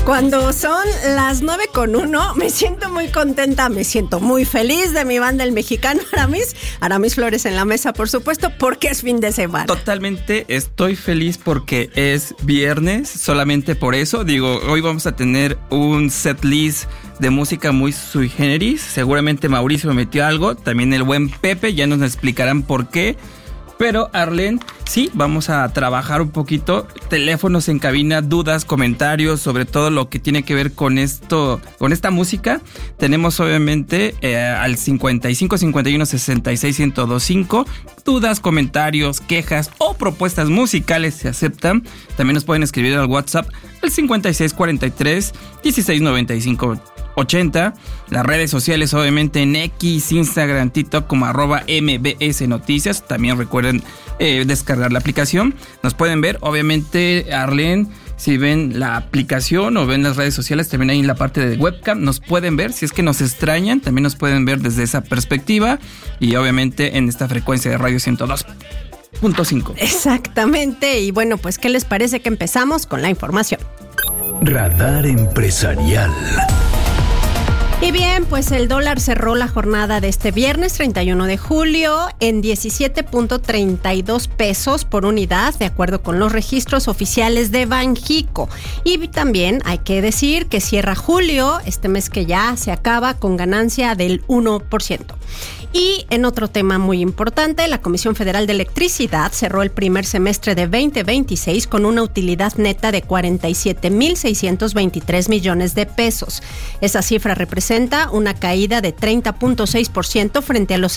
Cuando son las 9:01, me siento muy contenta, me siento muy feliz de mi banda El Mexicano Aramis Flores en la mesa, por supuesto, porque es fin de semana. Totalmente, estoy feliz porque es viernes, solamente por eso. Digo, hoy vamos a tener un setlist de música muy sui generis. Seguramente Mauricio me metió algo, también el buen Pepe, ya nos explicarán por qué. Pero Arlen, sí, vamos a trabajar un poquito. Teléfonos en cabina, dudas, comentarios sobre todo lo que tiene que ver con esto, con esta música. Tenemos obviamente al 55 51 66 1025. Dudas, comentarios, quejas o propuestas musicales se aceptan. También nos pueden escribir al WhatsApp al 56 43 16 95 80. Las redes sociales obviamente en X, Instagram, TikTok como @MBS Noticias. También recuerden descargar la aplicación. Nos pueden ver, obviamente, Arlen, si ven la aplicación o ven las redes sociales, también ahí en la parte de webcam nos pueden ver. Si es que nos extrañan, también nos pueden ver desde esa perspectiva. Y obviamente en esta frecuencia de radio 102.5. Exactamente. Y bueno, pues ¿qué les parece que empezamos con la información? Radar Empresarial. Y bien, pues el dólar cerró la jornada de este viernes 31 de julio en 17.32 pesos por unidad, de acuerdo con los registros oficiales de Banxico. Y también hay que decir que cierra julio, este mes que ya se acaba, con ganancia del 1%. Y en otro tema muy importante, la Comisión Federal de Electricidad cerró el primer semestre de 2026 con una utilidad neta de 47,623 millones de pesos. Esa cifra representa una caída de 30.6% frente a los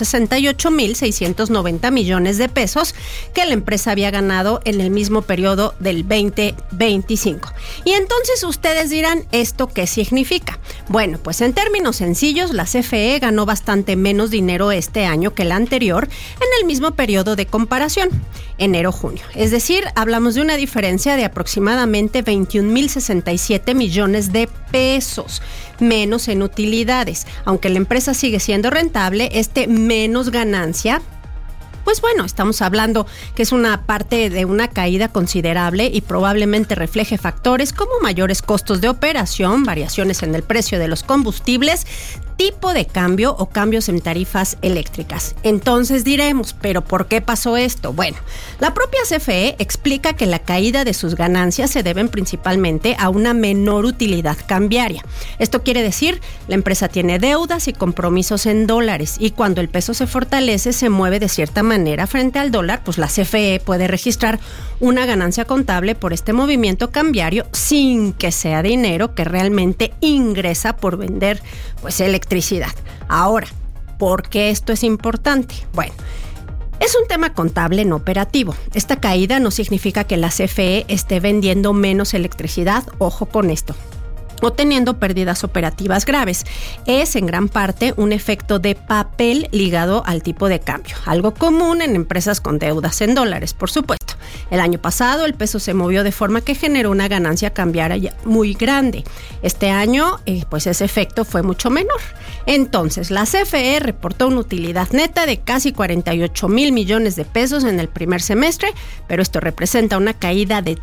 68,690 millones de pesos que la empresa había ganado en el mismo periodo del 2025. Y entonces ustedes dirán, ¿esto qué significa? Bueno, pues en términos sencillos, la CFE ganó bastante menos dinero este año que el anterior en el mismo periodo de comparación, enero-junio. Es decir, hablamos de una diferencia de aproximadamente 21,067 millones de pesos menos en utilidades. Aunque la empresa sigue siendo rentable, menos ganancia, pues bueno, estamos hablando que es una parte de una caída considerable y probablemente refleje factores como mayores costos de operación, variaciones en el precio de los combustibles, tipo de cambio o cambios en tarifas eléctricas. Entonces diremos, ¿pero por qué pasó esto? Bueno, la propia CFE explica que la caída de sus ganancias se deben principalmente a una menor utilidad cambiaria. Esto quiere decir, la empresa tiene deudas y compromisos en dólares y cuando el peso se fortalece, se mueve de cierta manera frente al dólar, pues la CFE puede registrar una ganancia contable por este movimiento cambiario sin que sea dinero que realmente ingresa por vender pues electricidad. Ahora, ¿por qué esto es importante? Bueno, es un tema contable no operativo. Esta caída no significa que la CFE esté vendiendo menos electricidad, ojo con esto, o teniendo pérdidas operativas graves. Es en gran parte un efecto de papel ligado al tipo de cambio, algo común en empresas con deudas en dólares, por supuesto. El año pasado el peso se movió de forma que generó una ganancia cambiaria muy grande. Este año, pues ese efecto fue mucho menor. Entonces, la CFE reportó una utilidad neta de casi 48,000 millones de pesos en el primer semestre, pero esto representa una caída de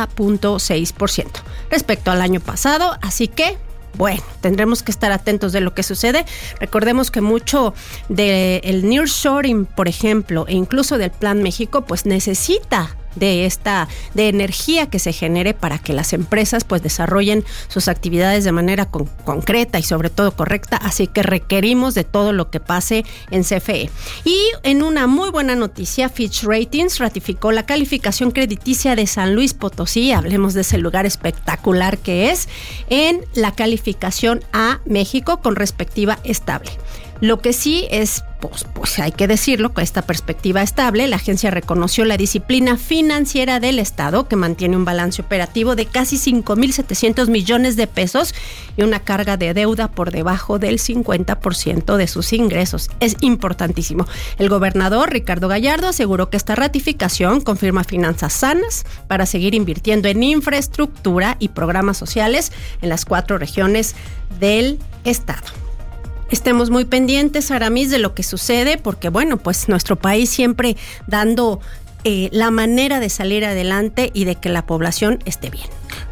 30.6% respecto al año pasado. Así que, bueno, tendremos que estar atentos de lo que sucede. Recordemos que mucho del nearshoring, por ejemplo, e incluso del Plan México, pues necesita de energía que se genere para que las empresas pues desarrollen sus actividades de manera concreta y sobre todo correcta, así que requerimos de todo lo que pase en CFE. Y en una muy buena noticia, Fitch Ratings ratificó la calificación crediticia de San Luis Potosí, hablemos de ese lugar espectacular que es, en la calificación a México con perspectiva estable. Lo que sí es, pues hay que decirlo, con esta perspectiva estable, la agencia reconoció la disciplina financiera del Estado, que mantiene un balance operativo de casi 5,700 millones de pesos y una carga de deuda por debajo del 50% de sus ingresos. Es importantísimo. El gobernador Ricardo Gallardo aseguró que esta ratificación confirma finanzas sanas para seguir invirtiendo en infraestructura y programas sociales en las 4 regiones del Estado. Estemos muy pendientes, Aramis, de lo que sucede, porque bueno, pues nuestro país siempre dando la manera de salir adelante y de que la población esté bien.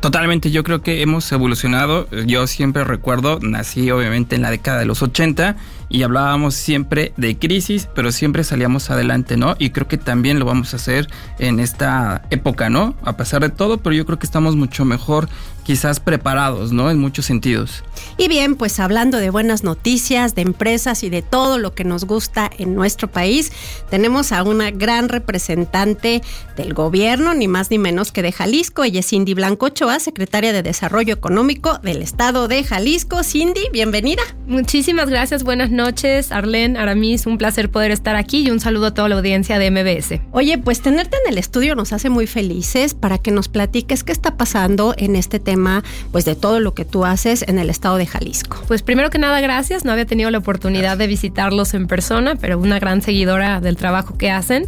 Totalmente, yo creo que hemos evolucionado. Yo siempre recuerdo, nací obviamente en la década de los 80 y hablábamos siempre de crisis, pero siempre salíamos adelante, ¿no? Y creo que también lo vamos a hacer en esta época, ¿no? A pesar de todo, pero yo creo que estamos mucho mejor, quizás preparados, ¿no? En muchos sentidos. Y bien, pues hablando de buenas noticias, de empresas y de todo lo que nos gusta en nuestro país, tenemos a una gran representante del gobierno, ni más ni menos que de Jalisco. Ella es Cindy Blanco Ochoa, secretaria de Desarrollo Económico del Estado de Jalisco. Cindy, bienvenida. Muchísimas gracias, buenas noches, Arlene, Aramis, un placer poder estar aquí y un saludo a toda la audiencia de MBS. Oye, pues tenerte en el estudio nos hace muy felices para que nos platiques qué está pasando en este tema, pues de todo lo que tú haces en el Estado de Jalisco. Pues primero que nada, gracias, no había tenido la oportunidad de visitarlos en persona, pero una gran seguidora del trabajo que hacen.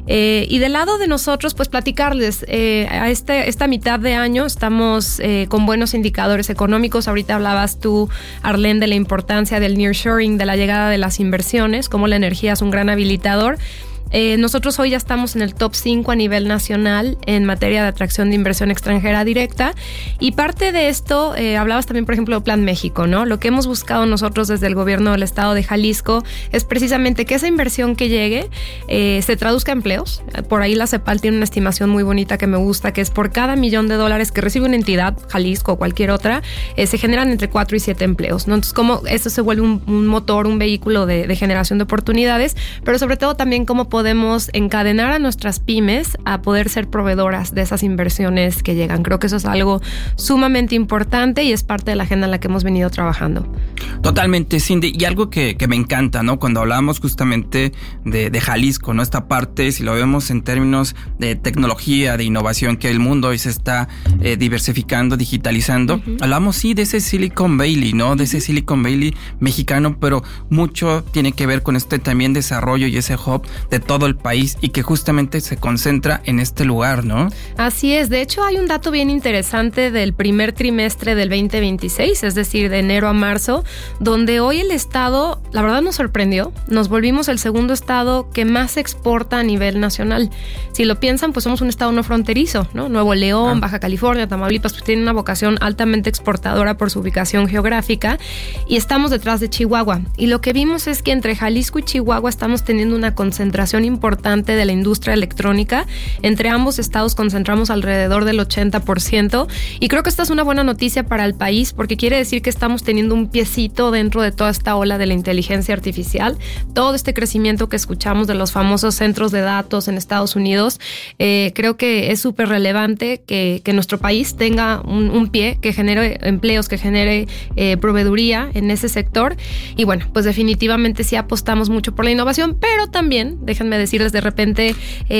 Y del lado de nosotros, pues platicarles, a esta mitad de año estamos con buenos indicadores económicos. Ahorita hablabas tú, Arlene, de la importancia del nearshoring, de la llegada de las inversiones, cómo la energía es un gran habilitador. Nosotros hoy ya estamos en el top 5 a nivel nacional en materia de atracción de inversión extranjera directa, y parte de esto, hablabas también por ejemplo de Plan México, ¿no? Lo que hemos buscado nosotros desde el gobierno del estado de Jalisco es precisamente que esa inversión que llegue se traduzca en empleos. Por ahí la CEPAL tiene una estimación muy bonita que me gusta, que es por cada $1,000,000 que recibe una entidad, Jalisco o cualquier otra, se generan entre 4 y 7 empleos, ¿no? Entonces, como esto se vuelve un motor, un vehículo de generación de oportunidades, pero sobre todo también cómo podemos encadenar a nuestras pymes a poder ser proveedoras de esas inversiones que llegan. Creo que eso es algo sumamente importante y es parte de la agenda en la que hemos venido trabajando. Totalmente, Cindy. Y algo que me encanta, ¿no? Cuando hablamos justamente de Jalisco, ¿no? Esta parte, si lo vemos en términos de tecnología, de innovación, que el mundo hoy se está diversificando, digitalizando. Hablamos, sí, de ese Silicon Valley, ¿no? De ese Silicon Valley mexicano, pero mucho tiene que ver con este también desarrollo y ese hub de todo el país y que justamente se concentra en este lugar, ¿no? Así es. De hecho, hay un dato bien interesante del primer trimestre del 2026, es decir, de enero a marzo, donde hoy el estado, la verdad, nos sorprendió. Nos volvimos el segundo estado que más exporta a nivel nacional. Si lo piensan, pues somos un estado no fronterizo, ¿no? Nuevo León, Baja California, Tamaulipas, pues tienen una vocación altamente exportadora por su ubicación geográfica, y estamos detrás de Chihuahua. Y lo que vimos es que entre Jalisco y Chihuahua estamos teniendo una concentración importante de la industria electrónica. Entre ambos estados concentramos alrededor del 80%, y creo que esta es una buena noticia para el país porque quiere decir que estamos teniendo un piecito dentro de toda esta ola de la inteligencia artificial. Todo este crecimiento que escuchamos de los famosos centros de datos en Estados Unidos, creo que es súper relevante que nuestro país tenga un pie que genere empleos, que genere proveeduría en ese sector. Y bueno, pues definitivamente sí apostamos mucho por la innovación, pero también, déjenme decirles de repente,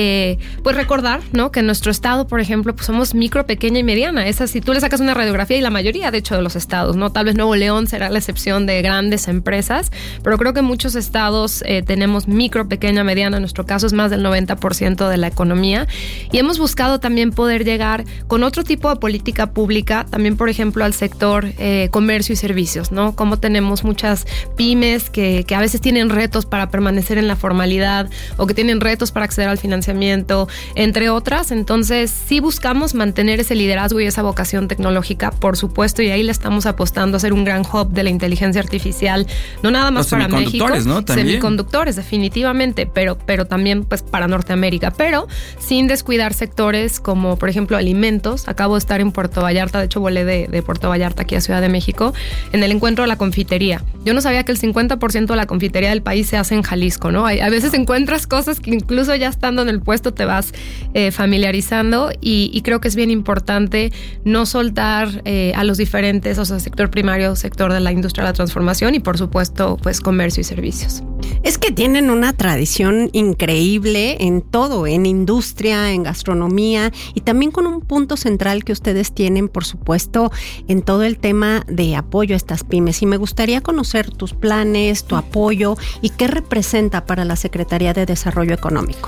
pues recordar, ¿no? Que en nuestro estado, por ejemplo, pues somos micro, pequeña y mediana. Esa, si tú le sacas una radiografía, y la mayoría, de hecho, de los estados, ¿no? Tal vez Nuevo León será la excepción de grandes empresas, pero creo que muchos estados tenemos micro, pequeña, mediana. En nuestro caso es más del 90% de la economía, y hemos buscado también poder llegar con otro tipo de política pública, también, por ejemplo, al sector comercio y servicios, ¿no? Como tenemos muchas pymes que a veces tienen retos para permanecer en la formalidad o que tienen retos para acceder al financiamiento, entre otras. Entonces, sí buscamos mantener ese liderazgo y esa vocación tecnológica, por supuesto, y ahí le estamos apostando a ser un gran hub de la inteligencia artificial, no nada más para México, ¿no? También. Semiconductores, definitivamente, pero también pues para Norteamérica, pero sin descuidar sectores como, por ejemplo, alimentos. Acabo de estar en Puerto Vallarta, de hecho volé de Puerto Vallarta aquí a Ciudad de México, en el encuentro de la confitería. Yo no sabía que el 50% de la confitería del país se hace en Jalisco, ¿no? A veces encuentras cosas que incluso ya estando en el puesto te vas familiarizando, y creo que es bien importante no soltar a los diferentes, o sea, sector primario, sector de la industria de la transformación y, por supuesto, pues comercio y servicios. Es que tienen una tradición increíble en todo, en industria, en gastronomía, y también con un punto central que ustedes tienen, por supuesto, en todo el tema de apoyo a estas pymes. Y me gustaría conocer tus planes, tu apoyo y qué representa para la Secretaría de Desarrollo Económico.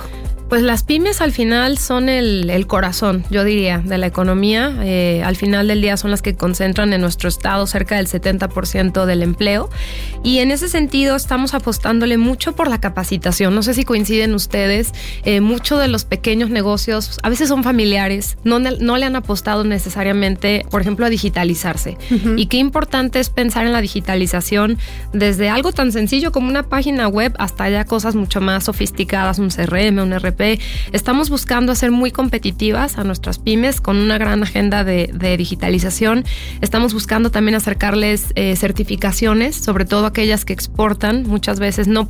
Pues las pymes al final son el corazón, yo diría, de la economía. Al final del día son las que concentran en nuestro estado cerca del 70% del empleo. Y en ese sentido estamos apostándole mucho por la capacitación. No sé si coinciden ustedes, muchos de los pequeños negocios a veces son familiares, no le han apostado necesariamente, por ejemplo, a digitalizarse. Y qué importante es pensar en la digitalización desde algo tan sencillo como una página web hasta ya cosas mucho más sofisticadas, un CRM, un RP. Estamos buscando hacer muy competitivas a nuestras pymes con una gran agenda de digitalización. Estamos buscando también acercarles certificaciones, sobre todo aquellas que exportan. Muchas veces no